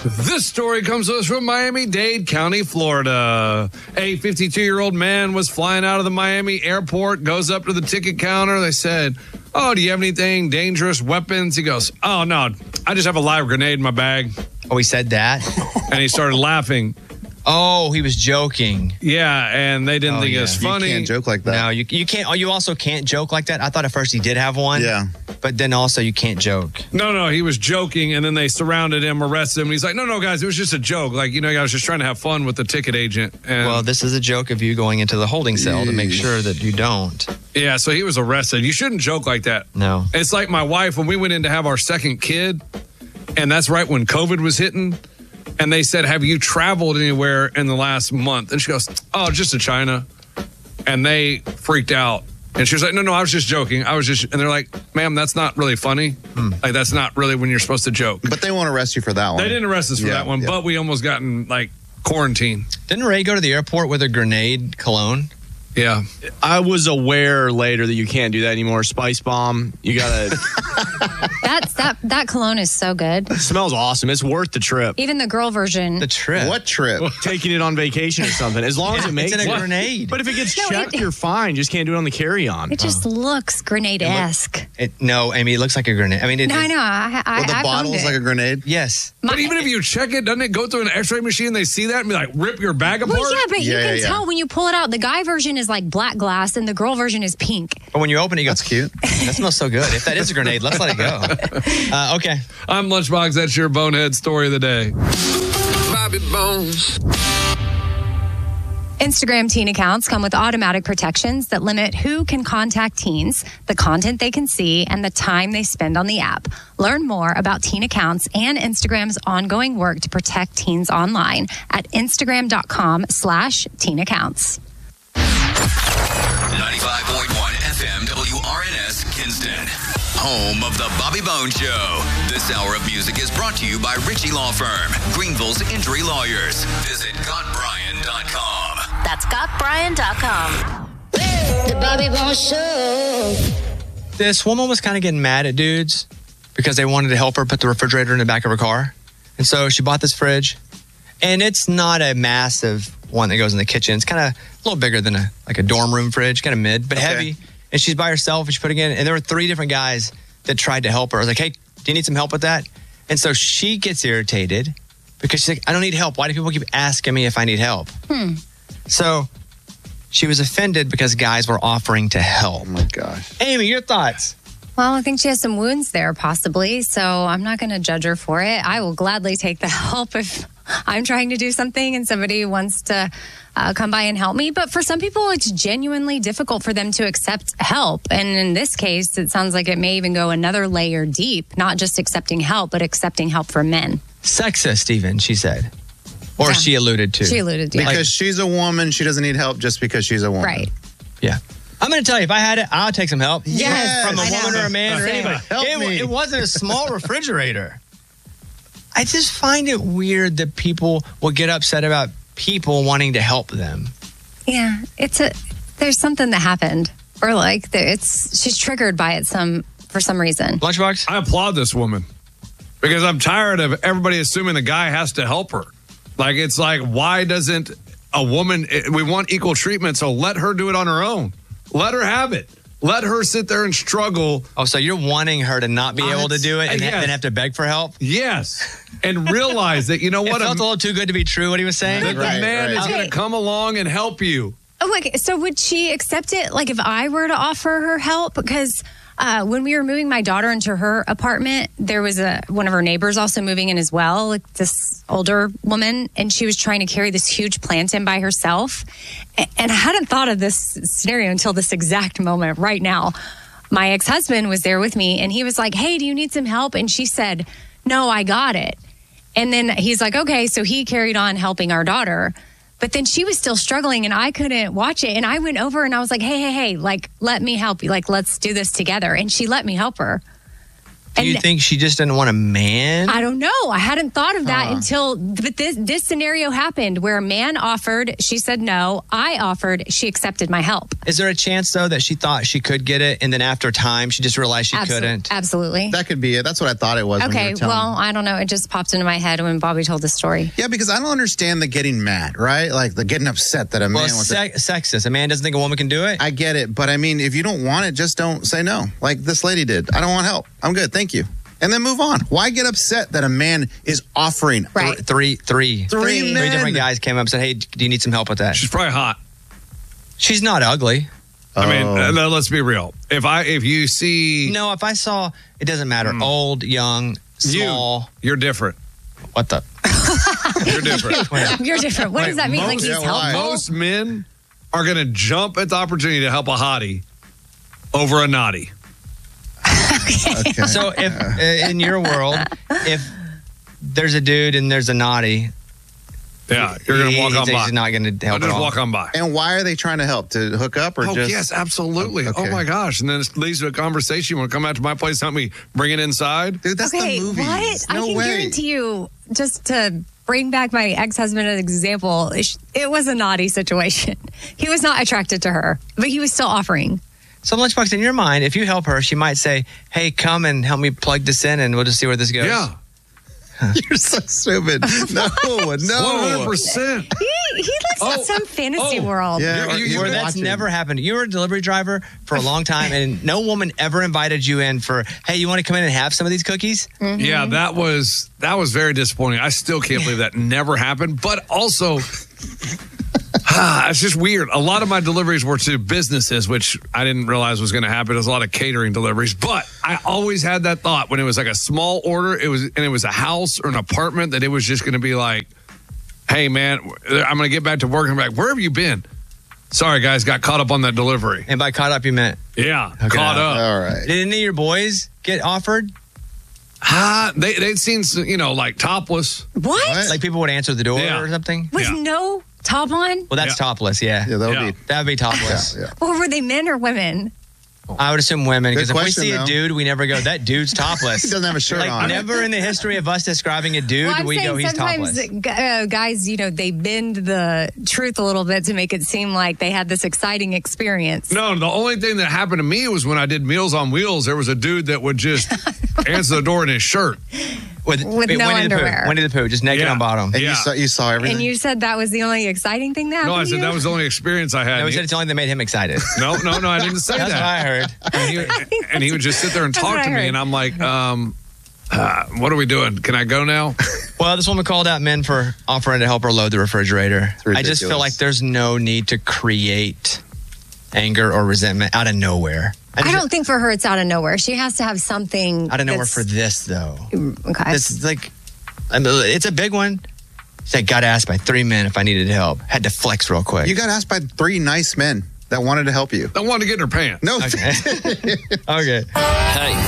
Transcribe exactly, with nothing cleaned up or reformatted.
This story comes to us from Miami-Dade County, Florida. A fifty-two-year-old man was flying out of the Miami airport, goes up to the ticket counter. They said, oh, do you have anything dangerous, weapons? He goes, oh, no, I just have a live grenade in my bag. Oh, he said that? And he started laughing. Oh, he was joking. Yeah, and they didn't oh, think yeah. it was funny. You can't joke like that. No, you you can't. Oh, you also can't joke like that. I thought at first he did have one. Yeah. But then also you can't joke. No, no, he was joking, and then they surrounded him, arrested him. And he's like, no, no, guys, it was just a joke. Like, you know, I was just trying to have fun with the ticket agent. And well, this is a joke of you going into the holding cell to make sure that you don't. Yeah, so he was arrested. You shouldn't joke like that. No. It's like my wife, when we went in to have our second kid, and that's right when COVID was hitting, and they said, have you traveled anywhere in the last month? And she goes, oh, just to China. And they freaked out. And she was like, no, no, I was just joking. I was just, and they're like, ma'am, that's not really funny. Hmm. Like, that's not really when you're supposed to joke. But they won't arrest you for that one. They didn't arrest us for yeah, that one, yeah. but we almost got in, like, quarantine. Didn't Ray go to the airport with a grenade cologne? Yeah. I was aware later that you can't do that anymore. Spice bomb. You gotta. That's that that cologne is so good. It smells awesome. It's worth the trip. Even the girl version. The trip. What trip? Taking it on vacation or something. As long Yeah, as it makes it's in a it. grenade. But if it gets No, checked, it- you're fine. Just can't do it on the carry-on. It just looks grenade-esque. It, no, Amy, it looks like a grenade. I mean, it No, is- I know. I, I, Well, the I've bottle's owned it. like a grenade? Yes. But My- even if you check it, doesn't it go through an x-ray machine? They see that and be like, rip your bag apart? Well, yeah, but you Yeah, can yeah, yeah. tell when you pull it out. The guy version is like black glass, and the girl version is pink. But when you open it, you go, That's cute. that smells so good. If that is a grenade, let's let it go. Uh, okay. I'm Lunchbox. That's your bonehead story of the day. Bobby Bones. Instagram teen accounts come with automatic protections that limit who can contact teens, the content they can see, and the time they spend on the app. Learn more about teen accounts and Instagram's ongoing work to protect teens online at instagram.com slash teen accounts. ninety-five point one F M W R N S Kinston. Home of the Bobby Bones Show. This hour of music is brought to you by Ritchie Law Firm, Greenville's injury lawyers. Visit got brian dot com. That's got brian dot com. The Bobby Bones Show. This woman was kind of getting mad at dudes because they wanted to help her put the refrigerator in the back of her car. And so she bought this fridge. And it's not a massive one that goes in the kitchen. It's kind of a little bigger than a like a dorm room fridge, kind of mid, but Okay. heavy. And she's by herself and she put it in. And there were three different guys that tried to help her. I was like, hey, do you need some help with that? And so she gets irritated because she's like, I don't need help. Why do people keep asking me if I need help? Hmm. So she was offended because guys were offering to help. Oh, my gosh. Amy, your thoughts? Well, I think she has some wounds there, possibly. So I'm not going to judge her for it. I will gladly take the help if I'm trying to do something and somebody wants to uh, come by and help me. But for some people, it's genuinely difficult for them to accept help. And in this case, it sounds like it may even go another layer deep, not just accepting help, but accepting help from men. Sexist, even, she said. Or Yeah. she alluded to. She alluded to it. Because she's a woman, she doesn't need help just because she's a woman. Right. Yeah. I'm going to tell you, if I had it, I'll take some help. Yes, From a I know. woman or a man or Same. anybody. Help it, me. it wasn't a small refrigerator. I just find it weird that people will get upset about people wanting to help them. Yeah, it's a there's something that happened, or like there, it's she's triggered by it some for some reason. Lunchbox? I applaud this woman because I'm tired of everybody assuming the guy has to help her. Like, it's like, why doesn't a woman, we want equal treatment, so let her do it on her own. Let her have it. Let her sit there and struggle. Oh, so you're wanting her to not be Uh, able to do it and yes. ha- then have to beg for help? Yes. And realize that, you know It what? felt a little too good to be true, what he was saying. that the Right, man right. is going Okay. to come along and help you. Oh, like, so would she accept it? Like, if I were to offer her help, because uh, when we were moving my daughter into her apartment, there was a one of her neighbors also moving in as well, like this older woman, and she was trying to carry this huge plant in by herself. A- And I hadn't thought of this scenario until this exact moment right now. My ex-husband was there with me, and he was like, "Hey, do you need some help?" And she said, "No, I got it." And then he's like, "Okay," so he carried on helping our daughter. But then she was still struggling and I couldn't watch it. And I went over and I was like, hey, hey, hey, like, let me help you. Like, let's do this together. And she let me help her. Do you And- think she just didn't want a man? I don't know. I hadn't thought of that Huh. until but this this scenario happened where a man offered, she said no. I offered, she accepted my help. Is there a chance, though, that she thought she could get it, and then after time, she just realized she Absol- couldn't? Absolutely. That could be it. That's what I thought it was. when you Okay, were telling well, me. I don't know. It just popped into my head when Bobby told the story. Yeah, because I don't understand the getting mad, right? Like the getting upset that a man Well, wants to. se- sexist. A man doesn't think a woman can do it? I get it, but I mean, if you don't want it, just don't say no. Like this lady did. I don't want help. I'm good. Thank you. And then move on. Why get upset that a man is offering? Right. Th- three, three. Three Three men. different guys came up and said, hey, do you need some help with that? She's probably hot. She's not ugly. I mean, Oh. uh, let's be real. If I if you see No, if I saw, it doesn't matter. Old, young, you, small. you're different. What the? You're different. You're different. What does that mean? Like most- he's yeah, why? helpful? Most men are going to jump at the opportunity to help a hottie over a naughty. Okay. So if uh, in your world, if there's a dude and there's a naughty, Yeah, you're going to walk he's, on by. he's not going to I'll help at just all. walk on by. And why are they trying to help? To hook up or Oh, just? yes, absolutely. Okay. Oh, my gosh. And then it leads to a conversation. You want to come out to my place, help me bring it inside? Dude, that's Okay, the movie. what? No I can way. guarantee you, just to bring back my ex-husband as an example, it it was a naughty situation. He was not attracted to her, but he was still offering. So Lunchbox, in your mind, if you help her, she might say, hey, come and help me plug this in and we'll just see where this goes. Yeah, You're so stupid. No, one hundred no. percent. He, he lives Oh, in some fantasy oh, world. Yeah, You- or you- he's you- Where that's watching. never happened. You were a delivery driver for a long time and no woman ever invited you in for, hey, you want to come in and have some of these cookies? Yeah, that was that was very disappointing. I still can't believe that never happened. But also, ah, it's just weird. A lot of my deliveries were to businesses, which I didn't realize was going to happen. It was a lot of catering deliveries. But I always had that thought when it was like a small order, it was and it was a house or an apartment, that it was just going to be like, hey man, I'm going to get back to work and be like, where have you been? Sorry guys, got caught up on that delivery. And by caught up, you meant, Yeah, Okay. caught up. All right. did any of your boys get offered? Ah, they they'd seen some, you know, like topless. What? What? Like people would answer the door Yeah. or something? With Yeah. no top on? Well, that's Yeah. topless, yeah. Yeah, that would Yeah. be. That would be topless. Yeah. Or were they men or women? I would assume women, because Good if we question, see a though. dude, we never go, that dude's topless. He doesn't have a shirt like, on. never in the history of us describing a dude, Well, I'm we saying go, he's sometimes topless. gu- uh, guys, you know, they bend the truth a little bit to make it seem like they had this exciting experience. No, the only thing that happened to me was when I did Meals on Wheels. There was a dude that would just answer the door in his shirt. With, With wait, no Winnie the Pooh. underwear. Winnie the Pooh, just naked Yeah. on bottom. And Yeah. you saw you saw everything. And you said that was the only exciting thing that No, I happened to said you? that was the only experience I had. No, he And said he- it's the only thing that made him excited. no, no, no, I didn't say That's what I that. heard. And he, and he would just sit there and That's talk what to I me, heard. and I'm like, um, uh, what are we doing? Can I go now? Well, this woman called out men for offering to help her load the refrigerator. I just feel ridiculous. like there's no need to create anger or resentment out of nowhere. I just- don't think for her it's out of nowhere. She has to have something out of nowhere that's- for this, though. Okay. It's like, I mean, it's a big one. She said, got asked by three men if I needed help. Had to flex real quick. You got asked by three nice men that wanted to help you. I wanted to get in her pants. No, Okay. Okay. Hey,